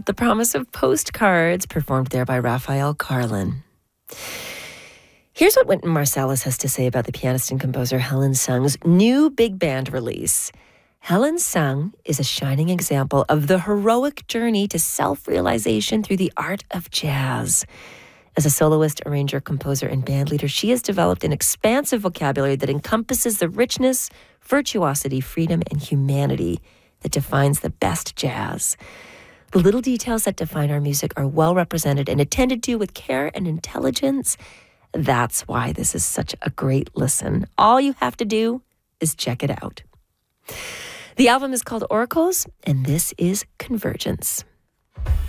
The Promise of Postcards, performed there by Raphael Carlin. Here's what Wynton Marsalis has to say about the pianist and composer Helen Sung's new big band release. Helen Sung is a shining example of the heroic journey to self-realization through the art of jazz. As a soloist, arranger, composer, and bandleader, she has developed an expansive vocabulary that encompasses the richness, virtuosity, freedom, and humanity that defines the best jazz. The little details that define our music are well represented and attended to with care and intelligence. That's why this is such a great listen. All you have to do is check it out. The album is called Oracles, and this is Convergence.